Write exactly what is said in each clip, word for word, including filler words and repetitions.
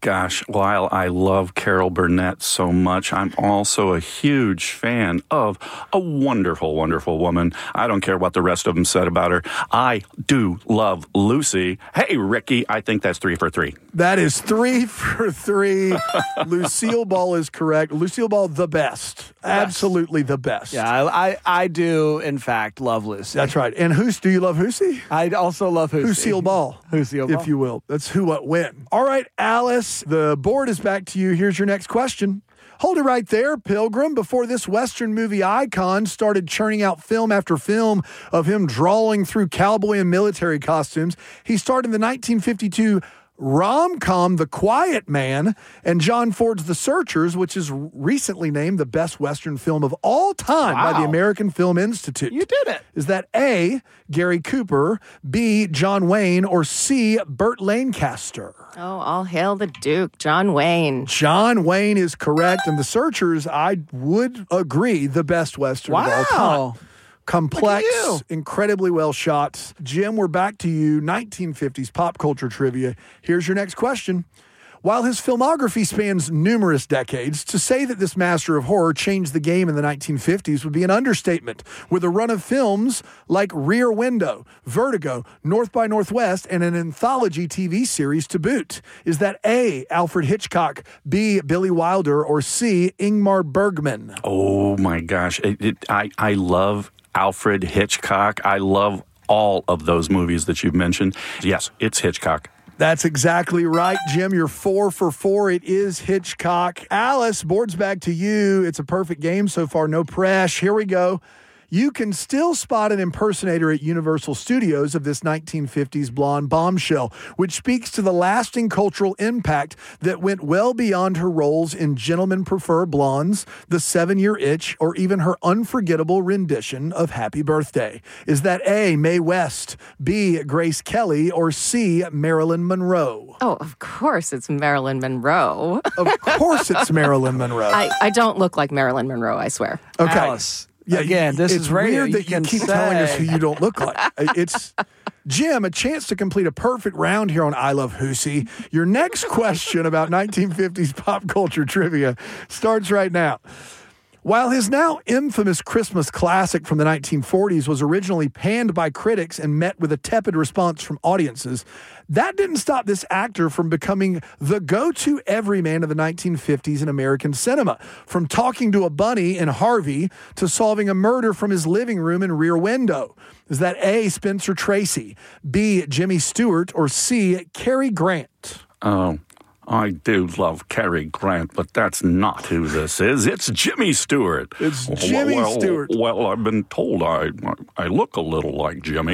Gosh, while I love Carol Burnett so much, I'm also a huge fan of a wonderful, wonderful woman. I don't care what the rest of them said about her. I do love Lucy. Hey, Ricky, I think that's three for three. That is three for three. Lucille Ball is correct. Lucille Ball, the best. Absolutely the best. Yeah, I, I I do, in fact, love Lucy. That's right. And who's, do you love Hussey? I also love Hussey. Lucille Ball. Lucille Ball. If you will. That's who, what, when. All right, Alice, the board is back to you. Here's your next question. Hold it right there, Pilgrim. Before this Western movie icon started churning out film after film of him drawing through cowboy and military costumes, he starred in the nineteen fifty-two rom-com The Quiet Man and John Ford's The Searchers, which is recently named the best Western film of all time wow. by the American Film Institute. You did it. Is that A, Gary Cooper, B, John Wayne, or C, Burt Lancaster? Oh, all hail the Duke, John Wayne. John Wayne is correct, and The Searchers, I would agree, the best Western wow. of all time. Complex, incredibly well shot. Jim, we're back to you. nineteen fifties pop culture trivia. Here's your next question. While his filmography spans numerous decades, to say that this master of horror changed the game in the nineteen fifties would be an understatement, with a run of films like Rear Window, Vertigo, North by Northwest, and an anthology T V series to boot. Is that A, Alfred Hitchcock, B, Billy Wilder, or C, Ingmar Bergman? Oh, my gosh. It, it, I, I love Alfred Hitchcock. I love all of those movies that you've mentioned. Yes, it's Hitchcock. That's exactly right, Jim. You're four for four. It is Hitchcock. Alice, board's back to you. It's a perfect game so far. No pressure. Here we go. You can still spot an impersonator at Universal Studios of this nineteen fifties blonde bombshell, which speaks to the lasting cultural impact that went well beyond her roles in Gentlemen Prefer Blondes, The Seven-Year Itch, or even her unforgettable rendition of Happy Birthday. Is that A, Mae West, B, Grace Kelly, or C, Marilyn Monroe? Oh, of course it's Marilyn Monroe. Of course it's Marilyn Monroe. I, I don't look like Marilyn Monroe, I swear. Okay. Alice. Yeah, Again, this it's is radio. weird that you, you keep say. telling us who you don't look like. It's Jim, a chance to complete a perfect round here on I Love Hussey. Your next question about nineteen fifties pop culture trivia starts right now. While his now infamous Christmas classic from the nineteen forties was originally panned by critics and met with a tepid response from audiences, that didn't stop this actor from becoming the go-to everyman of the nineteen fifties in American cinema. From talking to a bunny in Harvey to solving a murder from his living room in Rear Window. Is that A, Spencer Tracy, B, Jimmy Stewart, or C, Cary Grant? Oh, I do love Cary Grant, but that's not who this is. It's Jimmy Stewart. It's Jimmy well, Stewart. Well, I've been told I I look a little like Jimmy.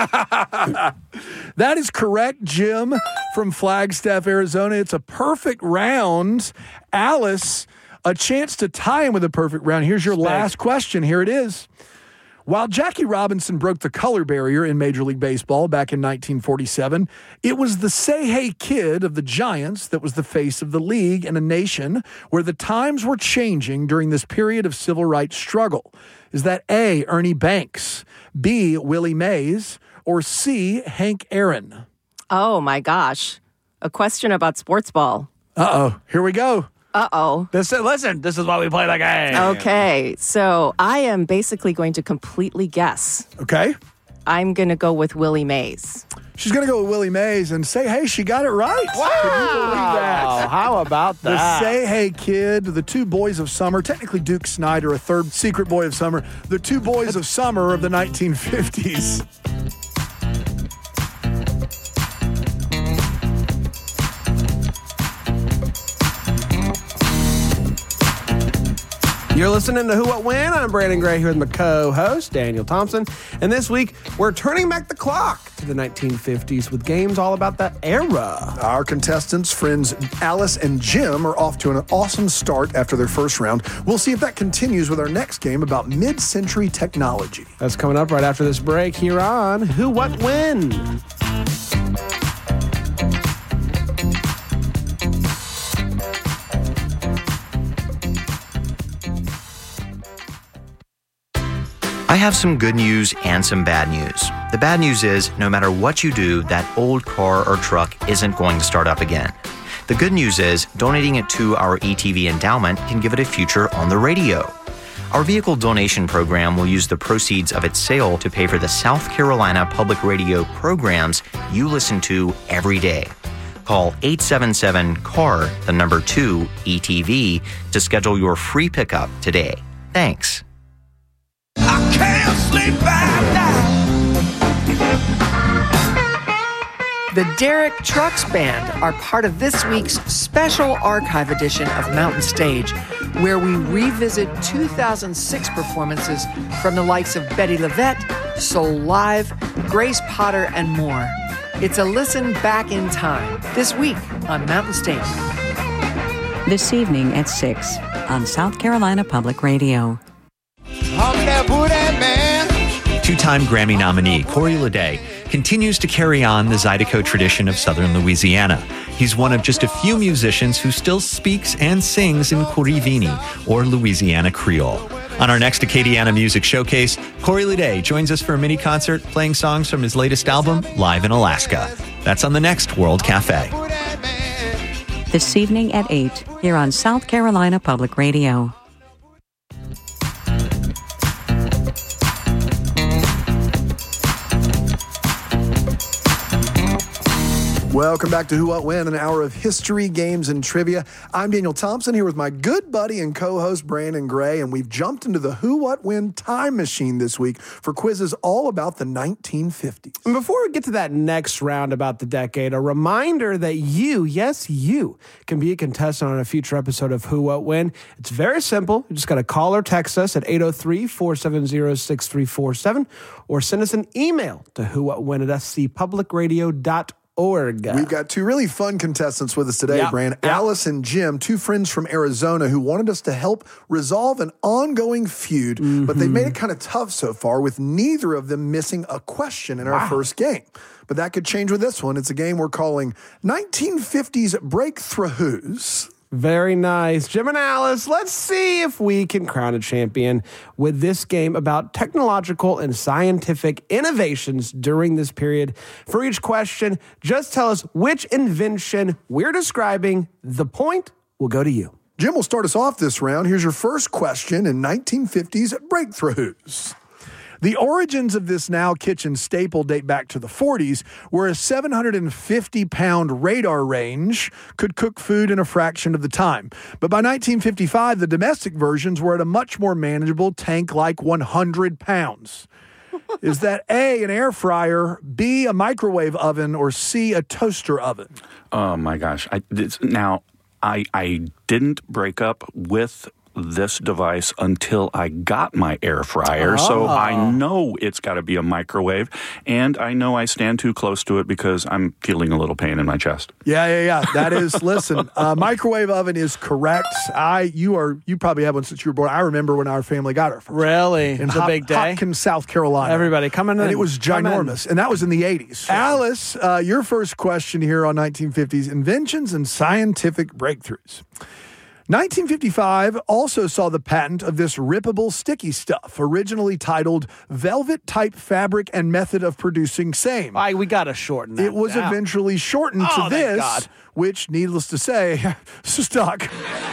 That is correct, Jim, from Flagstaff, Arizona. It's a perfect round. Alice, a chance to tie him with a perfect round. Here's your last question. Here it is. While Jackie Robinson broke the color barrier in Major League Baseball back in nineteen forty-seven, it was the Say Hey Kid of the Giants that was the face of the league in a nation where the times were changing during this period of civil rights struggle. Is that A, Ernie Banks, B, Willie Mays, or C, Hank Aaron? Oh, my gosh. A question about sports ball. Uh-oh. Here we go. Uh-oh. This, listen, this is why we play the game. Okay, so I am basically going to completely guess. Okay. I'm going to go with Willie Mays. She's going to go with Willie Mays and say, hey, she got it right. Wow. Can you believe that? How about The that? Say Hey Kid, the two boys of summer, technically Duke Snyder, a third secret boy of summer, the two boys of summer of the nineteen fifties. You're listening to Who, What, When. I'm Brandon Gray here with my co-host, Daniel Thompson. And this week, we're turning back the clock to the nineteen fifties with games all about that era. Our contestants, friends Alice and Jim, are off to an awesome start after their first round. We'll see if that continues with our next game about mid-century technology. That's coming up right after this break here on Who, What, When. I have some good news and some bad news. The bad news is, no matter what you do, that old car or truck isn't going to start up again. The good news is, donating it to our E T V endowment can give it a future on the radio. Our vehicle donation program will use the proceeds of its sale to pay for the South Carolina Public Radio programs you listen to every day. Call eight seven seven C A R, the number two, E T V, to schedule your free pickup today. Thanks. I can't sleep at night. The Derek Trucks Band are part of this week's special archive edition of Mountain Stage, where we revisit two thousand six performances from the likes of Betty LaVette, Soul Live, Grace Potter, and more. It's a listen back in time this week on Mountain Stage. This evening at six on South Carolina Public Radio. Two-time Grammy nominee Corey Leday continues to carry on the Zydeco tradition of Southern Louisiana. He's one of just a few musicians who still speaks and sings in Corivini, or Louisiana Creole. On our next Acadiana Music Showcase, Corey Leday joins us for a mini concert playing songs from his latest album, Live in Alaska. That's on the next World Cafe. This evening at eight here on South Carolina Public Radio. Welcome back to Who, What, When, an hour of history, games, and trivia. I'm Daniel Thompson here with my good buddy and co-host Brandon Gray, and we've jumped into the Who, What, When time machine this week for quizzes all about the nineteen fifties. And before we get to that next round about the decade, a reminder that you, yes, you, can be a contestant on a future episode of Who, What, When. It's very simple. You just got to call or text us at eight oh three, four seven zero, six three four seven or send us an email to who what when at s c public radio dot org. Org. We've got two really fun contestants with us today, yep. Brand. Yep. Alice and Jim, two friends from Arizona who wanted us to help resolve an ongoing feud, mm-hmm. but they've made it kind of tough so far with neither of them missing a question in wow. our first game. But that could change with this one. It's a game we're calling nineteen fifties Breakthroughs. Very nice. Jim and Alice, let's see if we can crown a champion with this game about technological and scientific innovations during this period. For each question, just tell us which invention we're describing. The point will go to you. Jim will start us off this round. Here's your first question in nineteen fifties Breakthroughs. The origins of this now kitchen staple date back to the forties, where a seven hundred fifty pound radar range could cook food in a fraction of the time. But by nineteen fifty-five, the domestic versions were at a much more manageable tank like one hundred pounds. Is that A, an air fryer, B, a microwave oven, or C, a toaster oven? Oh, my gosh. I, this, now, I, I didn't break up with this device until I got my air fryer, oh. so I know it's got to be a microwave, and I know I stand too close to it because I'm feeling a little pain in my chest. Yeah, yeah, yeah. That is, listen, uh, microwave oven is correct. I, you are, you probably have one since you were born. I remember when our family got our first. Really? In it's Hop- a big day? Hopkins, South Carolina. Everybody coming in. And it was ginormous, and that was in the eighties. So. Alice, uh, your first question here on nineteen fifties inventions and scientific breakthroughs. nineteen fifty-five also saw the patent of this rippable sticky stuff, originally titled Velvet-Type Fabric and Method of Producing Same. I, we got to shorten that. It was down. eventually shortened oh, to this, God. which, needless to say, stuck.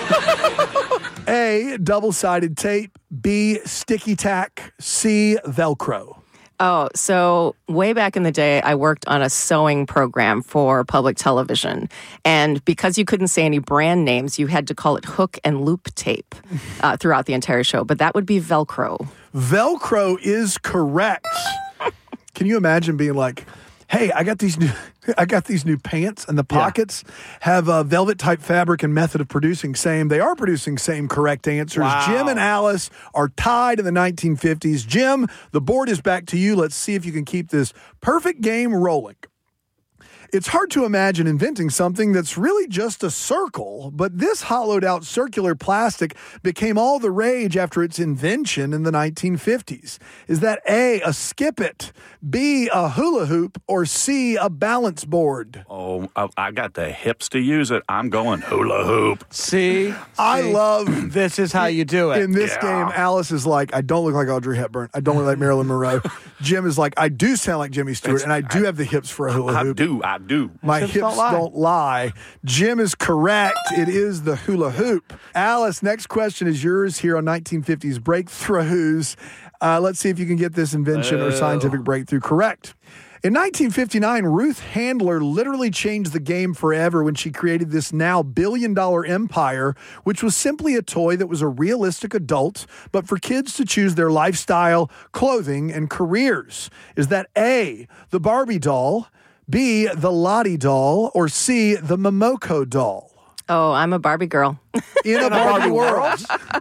A, double-sided tape. B, sticky tack. C, Velcro. Oh, so way back in the day, I worked on a sewing program for public television. And because you couldn't say any brand names, you had to call it hook and loop tape uh, throughout the entire show. But that would be Velcro. Velcro is correct. Can you imagine being like, hey, I got these new I got these new pants, and the pockets yeah. have a velvet type fabric and method of producing same. They are producing same correct answers. Wow. Jim and Alice are tied in the nineteen fifties. Jim, the board is back to you. Let's see if you can keep this perfect game rolling. It's hard to imagine inventing something that's really just a circle, but this hollowed-out circular plastic became all the rage after its invention in the nineteen fifties. Is that A, a skip-it, B, a hula hoop, or C, a balance board? Oh, I, I got the hips to use it. I'm going hula hoop. See? I See? love... This is how you do it. In this yeah. game, Alice is like, I don't look like Audrey Hepburn. I don't look like Marilyn Monroe. Jim is like, I do sound like Jimmy Stewart, It's- and I do have the hips for a hula I hoop. do, I do. My Hips hips don't lie. don't lie. Jim is correct. It is the hula hoop. Alice, next question is yours here on nineteen fifties Breakthroughs. Uh, let's see if you can get this invention or scientific breakthrough correct. In nineteen fifty-nine, Ruth Handler literally changed the game forever when she created this now billion-dollar empire, which was simply a toy that was a realistic adult, but for kids to choose their lifestyle, clothing, and careers. Is that A, the Barbie doll, B, the Lottie doll, or C, the Momoko doll? Oh, I'm a Barbie girl. In a Barbie world.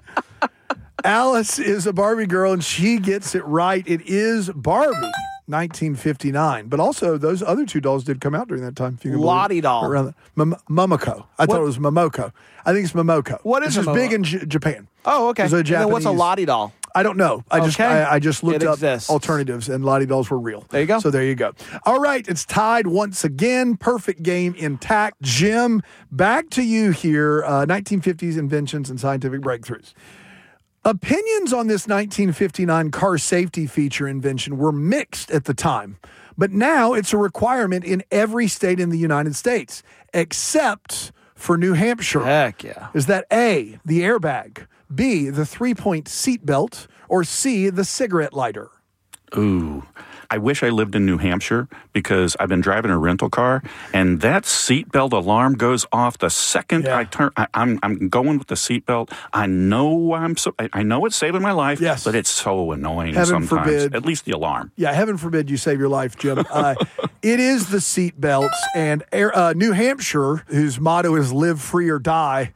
Alice is a Barbie girl, and she gets it right. It is Barbie, nineteen fifty-nine. But also, those other two dolls did come out during that time. If you can believe it. Lottie doll. Around the, Mom- Momoko. I thought it was Momoko. I think it's Momoko. What is This a is big Momo- in J- Japan. Oh, okay. There's a And then what's a Japanese- Lottie doll? I don't know. I just Okay. I, I just looked It up exists. alternatives, and Lottie dolls were real. There you go. So there you go. All right, it's tied once again. Perfect game intact. Jim, back to you here. Uh, nineteen fifties inventions and scientific breakthroughs. Opinions on this nineteen fifty-nine car safety feature invention were mixed at the time, but now it's a requirement in every state in the United States, except for New Hampshire. Heck yeah. Is that A, the airbag, B, the three-point seat belt, or C, the cigarette lighter? Ooh. I wish I lived in New Hampshire because I've been driving a rental car, and that seatbelt alarm goes off the second Yeah. I turn. I, I'm I'm going with the seatbelt. I know I'm so. I, I know it's saving my life. Yes. but it's so annoying Heaven sometimes. forbid. At least the alarm. Yeah, heaven forbid you save your life, Jim. Uh, it is the seat belts, and air, uh, New Hampshire, whose motto is "Live free or die,"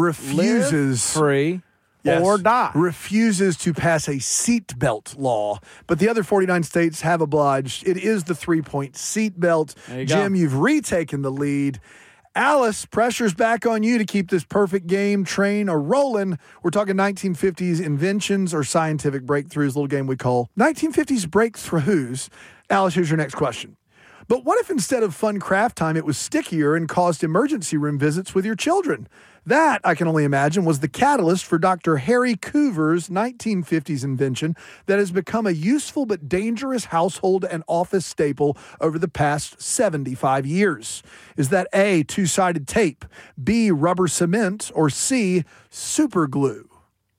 refuses Free Yes. or die. refuses to pass a seatbelt law. But the other forty-nine states have obliged. It is the three-point seatbelt. There you go. Jim, you've retaken the lead. Alice, pressure's back on you to keep this perfect game train a rolling. We're talking nineteen fifties inventions or scientific breakthroughs, a little game we call nineteen fifties Breakthroughs. Alice, here's your next question. But what if instead of fun craft time, it was stickier and caused emergency room visits with your children? That, I can only imagine, was the catalyst for Doctor Harry Coover's nineteen fifties invention that has become a useful but dangerous household and office staple over the past seventy-five years. Is that A, two-sided tape, B, rubber cement, or C, super glue?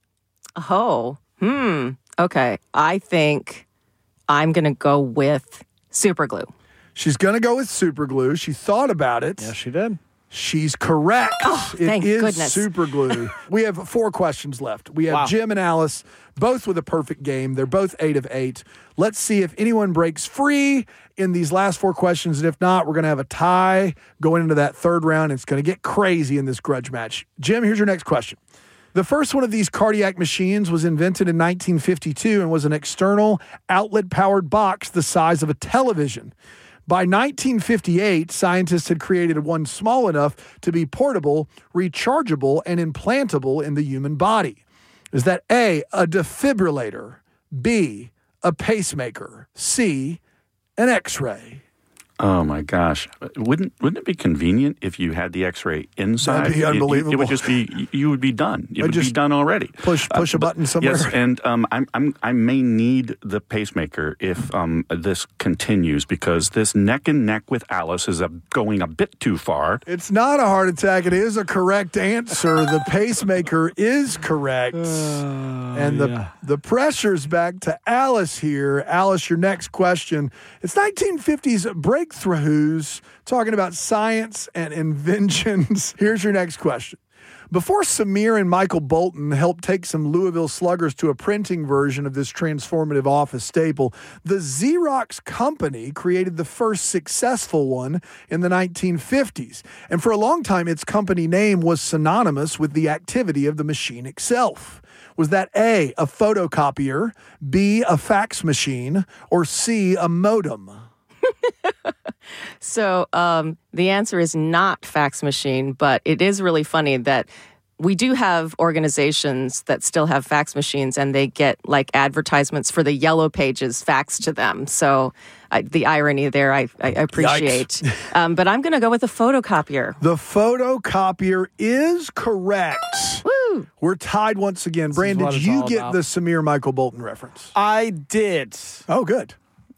Oh, hmm. Okay. I think I'm going to go with super glue. She's going to go with super glue. She thought about it. Yes, she did. She's correct. Oh, It thank is goodness. super glue. We have four questions left. We have Wow. Jim and Alice, both with a perfect game. They're both eight of eight. Let's see if anyone breaks free in these last four questions. And if not, we're going to have a tie going into that third round. It's going to get crazy in this grudge match. Jim, here's your next question. The first one of these cardiac machines was invented in nineteen fifty-two and was an external outlet-powered box the size of a television. By nineteen fifty-eight, scientists had created one small enough to be portable, rechargeable, and implantable in the human body. Is that A, a defibrillator, B, a pacemaker, C, an X-ray? Oh my gosh! Wouldn't wouldn't it be convenient if you had the X-ray inside? That'd be It- It, unbelievable. would just be you would be done. It would be just done already. Push push a but- button somewhere. Yes, and um, I'm, I'm I may need the pacemaker if um, this continues because this neck and neck with Alice is a, going a bit too far. It's not a heart attack. It is a correct answer. The pacemaker is correct. and the, the pressure's back to Alice here. Alice, your next question. It's nineteen fifties breakthroughs, talking about science and inventions. Here's your next question. Before Samir and Michael Bolton helped take some Louisville Sluggers to a printing version of this transformative office staple, the Xerox company created the first successful one in the nineteen fifties. And for a long time, its company name was synonymous with the activity of the machine itself. Was that A, a photocopier, B, a fax machine, or C, a modem? So um, the answer is not fax machine, but it is really funny that we do have organizations that still have fax machines and they get like advertisements for the yellow pages faxed to them. So I, the irony there, I, I appreciate. Um, but I'm going to go with the photocopier. The photocopier is correct. Woo! We're tied once again. Brandon, what did it's you all get about. the Samir Michael Bolton reference? I did. Oh, good.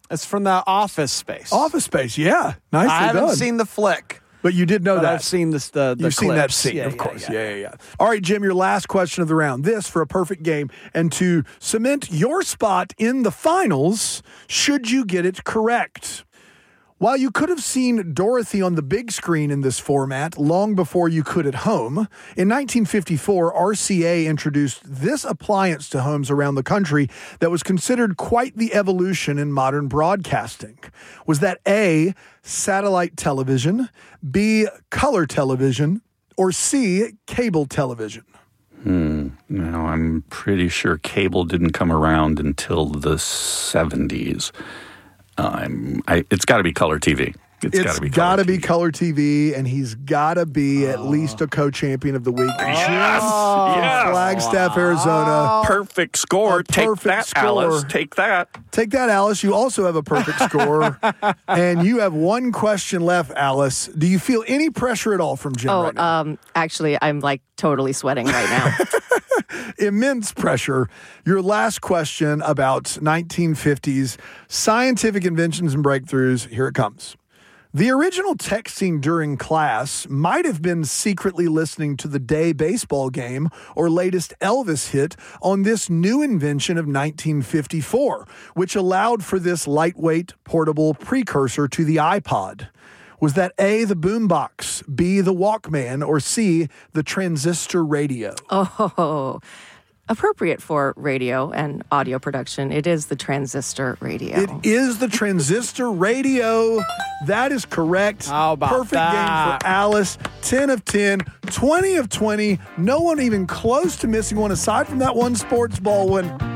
It's from the Office Space. Office Space, yeah. Nicely I haven't done. seen the flick. But you did know but that. I've seen this, the, the You've seen that clips. scene, Yeah, of yeah, course. yeah. Yeah. yeah, yeah. All right, Jim, your last question of the round. This for a perfect game and to cement your spot in the finals, should you get it correct. While you could have seen Dorothy on the big screen in this format long before you could at home, in nineteen fifty-four, R C A introduced this appliance to homes around the country that was considered quite the evolution in modern broadcasting. Was that A, satellite television, B, color television, or C, cable television? Hmm. Now, I'm pretty sure cable didn't come around until the seventies. Um, I, it's got to be color T V. It's, It's got to be got to color be T V. color T V, and he's got to be at least a co-champion of the week. Yes! Jim Yes! Flagstaff, Arizona. Perfect score. A Take perfect that, score. Alice. Take that. Take that, Alice. You also have a perfect score. And you have one question left, Alice. Do you feel any pressure at all from Jim Oh, right now? um, actually, I'm like totally sweating right now. Immense pressure. Your last question about nineteen fifties scientific inventions and breakthroughs. Here it comes. The original texting during class might have been secretly listening to the day baseball game or latest Elvis hit on this new invention of nineteen fifty-four, which allowed for this lightweight, portable precursor to the iPod. Was that A, the boombox, B, the Walkman, or C, the transistor radio? Oh, appropriate for radio and audio production. It is the transistor radio. It is the transistor radio. That is correct. How about Perfect that? game for Alice. ten of ten, twenty of twenty. No one even close to missing one aside from that one sports ball one.